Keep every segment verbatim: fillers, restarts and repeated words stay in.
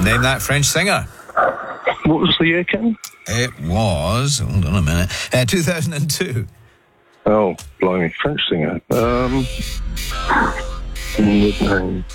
Name that French singer. What was the year, Ken? It was, hold on a minute, uh, two thousand two. Oh, blimey, French singer. Um, name.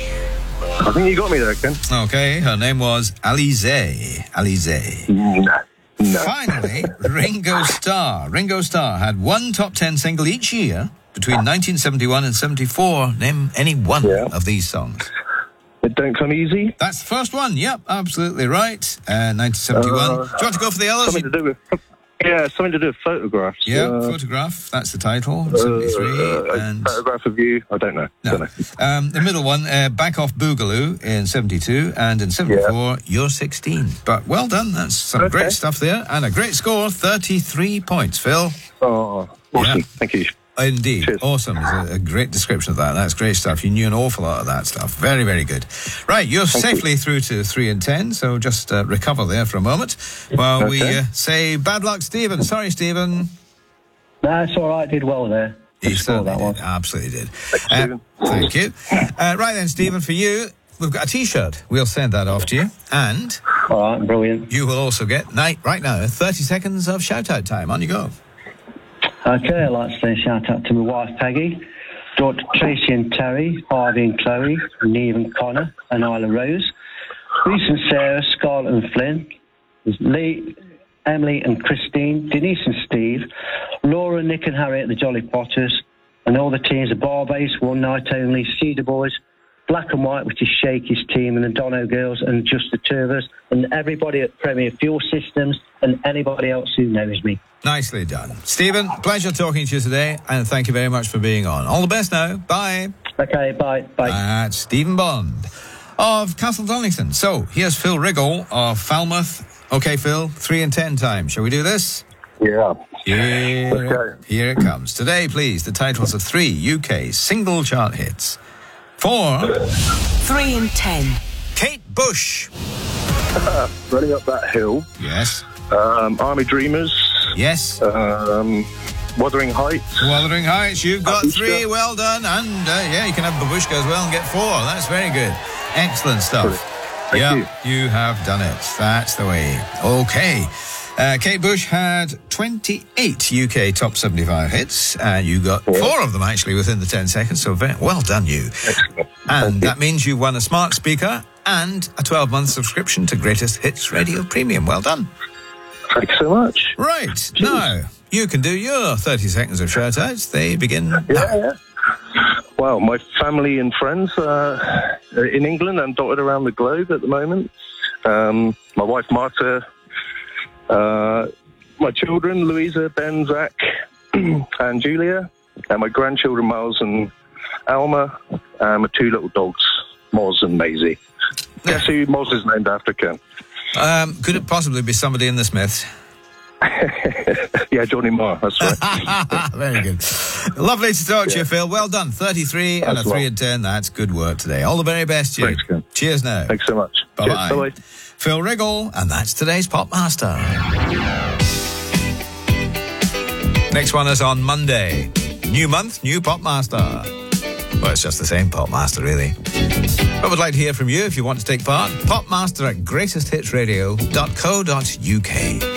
I think you got me there, Ken. Okay, her name was Alizée. Alizée. No. no. Finally, Ringo Starr. Ringo Starr had one top ten single each year between nineteen seventy-one and seventy-four. Name any one Yeah. of these songs. It don't come easy. That's the first one. Yep, absolutely right. Uh, nineteen seventy-one. Uh, Do you want to go for the others? Something to do with... Yeah, something to do with photographs. Yeah, uh, Photograph. That's the title. seventy-three. Uh, and photograph of you. I don't know. no. Don't know. Um, the middle one, uh, Back Off Boogaloo in seventy-two, and in seventy-four, You're sixteen. But well done. That's some Okay. great stuff there, and a great score, thirty-three points, Phil. Oh, awesome. Yeah. Thank you. Indeed. Cheers. Awesome. It's a, a great description of that. That's great stuff. You knew an awful lot of that stuff. Very, very good. Right, you're Thank safely you. through to three and ten, so just uh, recover there for a moment while we Okay. uh, say bad luck, Stephen. Sorry, Stephen. No, it's all right. Did well there. You Good score, certainly that did. one. Absolutely did. Thanks, Uh, Stephen. thank you. Uh, right then, Stephen, for you, we've got a T-shirt. We'll send that off to you. And All right, brilliant. you will also get, night, right now, thirty seconds of shout-out time. On you go. Okay, I'd like to say a shout out to my wife Peggy, daughter Tracy and Terry, Harvey and Chloe, Neve and Connor, and Isla Rose, Reese and Sarah, Scarlett and Flynn, Lee, Emily and Christine, Denise and Steve, Laura, Nick and Harry at the Jolly Potters, and all the teams of Barbase, One Night Only, Cedar Boys, Black and White, which is Shakey's team, and the Dono Girls, and just the two of us, and everybody at Premier Fuel Systems, and anybody else who knows me. Nicely done. Stephen, pleasure talking to you today, and thank you very much for being on. All the best now. Bye. Okay, bye. Bye. That's Stephen Bond of Castle Donington. So, here's Phil Riggle of Falmouth. Okay, Phil, three and ten time. Shall we do this? Yeah. Here, Okay. here it comes. Today, please, the titles of three U K single chart hits. For Three and ten. Kate Bush. Running up that hill. Yes. Um, Army Dreamers. Yes. Um, Wuthering Heights. Wuthering Heights, you've got Babushka. three. Well done. And, uh, yeah, you can have Babushka as well and get four. That's very good. Excellent stuff. Brilliant. Thank yeah, you. you have done it. That's the way. Okay. Uh, Kate Bush had twenty-eight U K top seventy-five hits, and you got Yeah. four of them actually within the ten seconds, so very well done, you. Excellent. And Thank that means you won a smart speaker and a twelve-month subscription to Greatest Hits Radio Premium. Well done. Thanks so much. Right, now, you can do your thirty seconds of shout-outs. They begin now. Yeah, yeah. Well, my family and friends uh, are in England and dotted around the globe at the moment. Um, my wife Marta, uh, my children Louisa, Ben, Zach, and Julia, and my grandchildren Miles and Alma, and my two little dogs, Moz and Maisie. Guess who Moz is named after, Ken? Um, could it possibly be somebody in the Smiths? Yeah, Johnny Marr, that's right. Very good. Lovely to talk to you, Phil. Well done. thirty-three and a Thanks a three lot. and ten. That's good work today. All the very best to you. Thanks, Ken. Cheers now. Thanks so much. Bye-bye. Cheers, bye-bye. Phil Riggle, and that's today's Pop Master. Next one is on Monday. New month, new Pop Master. Well, it's just the same Pop Master, really. But would like to hear from you if you want to take part. Popmaster at greatest hits radio dot co dot uk.